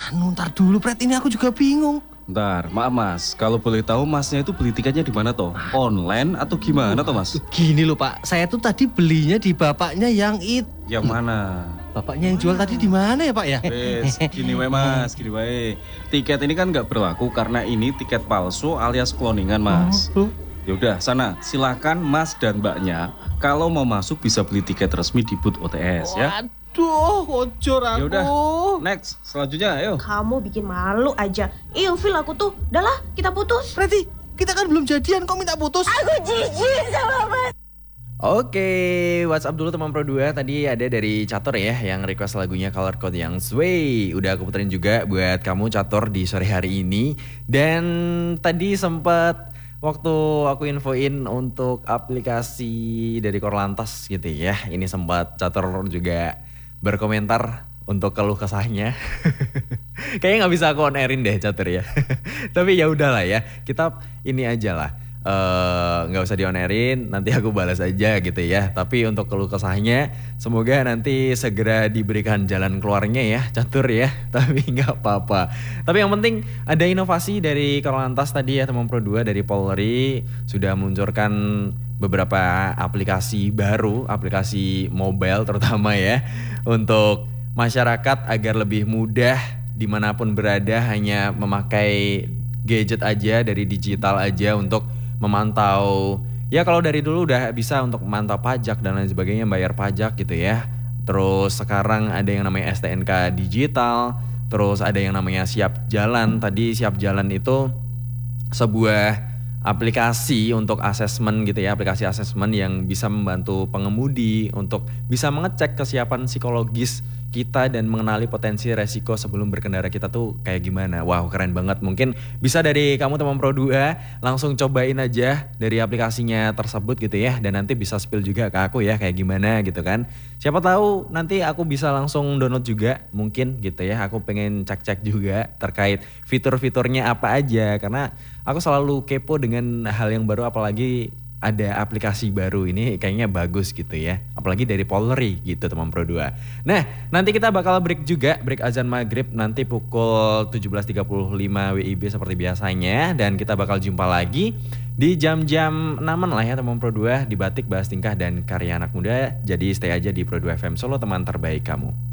Ntar dulu Pret, ini aku juga bingung. Bentar, maaf mas, kalau boleh tahu masnya itu beli tiketnya di mana toh? Online atau gimana toh mas? Gini loh Pak, saya tuh tadi belinya di bapaknya yang Yang mana? Bapaknya yang jual tadi di mana ya Pak ya? Wes, gini wae mas, gini wae. Tiket ini kan nggak berlaku karena ini tiket palsu alias cloningan mas. Ya udah, sana silakan mas dan mbaknya. Kalau mau masuk bisa beli tiket resmi di booth OTS ya. Waduh, kocor aku. Ya udah, next, selanjutnya ayo. Kamu bikin malu aja. Ilfil aku tuh. Udahlah, kita putus. Preti, kita kan belum jadian, kok minta putus? Aku jijik sama Mas. Oke, WhatsApp dulu teman Pro 2. Tadi ada dari Catur ya yang request lagunya Color Code yang Sway. Udah aku puterin juga buat kamu Catur di sore hari ini. Dan tadi sempat waktu aku infoin untuk aplikasi dari Korlantas gitu ya. Ini sempat Catur juga berkomentar untuk keluh kesahnya. Kayaknya nggak bisa aku on airin deh Catur ya. Tapi ya udahlah ya, kita ini aja lah. Nggak usah di-on-airin, nanti aku balas aja gitu ya. Tapi untuk keluh kesahnya semoga nanti segera diberikan jalan keluarnya ya Catur ya. Tapi nggak apa-apa. Tapi yang penting ada inovasi dari Korlantas tadi ya teman Pro 2 dari Polri sudah meluncurkan beberapa aplikasi baru, aplikasi mobile terutama ya, untuk masyarakat agar lebih mudah dimanapun berada hanya memakai gadget aja, dari digital aja untuk memantau. Ya kalau dari dulu udah bisa untuk memantau pajak dan lain sebagainya, bayar pajak gitu ya. Terus sekarang ada yang namanya STNK digital, terus ada yang namanya Siap Jalan. Tadi Siap Jalan itu sebuah aplikasi untuk asesmen gitu ya, aplikasi asesmen yang bisa membantu pengemudi untuk bisa mengecek kesiapan psikologis kita dan mengenali potensi resiko sebelum berkendara kita tuh kayak gimana. Wow, keren banget. Mungkin bisa dari kamu teman Pro 2 langsung cobain aja dari aplikasinya tersebut gitu ya, dan nanti bisa spill juga ke aku ya kayak gimana gitu kan. Siapa tahu nanti aku bisa langsung download juga mungkin gitu ya. Aku pengen cek-cek juga terkait fitur-fiturnya apa aja, karena aku selalu kepo dengan hal yang baru, apalagi ada aplikasi baru ini kayaknya bagus gitu ya. Apalagi dari Polri gitu teman Pro 2. Nah, nanti kita bakal break juga, break azan maghrib nanti pukul 17.35 WIB seperti biasanya. Dan kita bakal jumpa lagi di jam-jam 6-an lah ya teman Pro 2 di Batik Bahas Tingkah dan Karya Anak Muda. Jadi stay aja di Pro 2 FM Solo, teman terbaik kamu.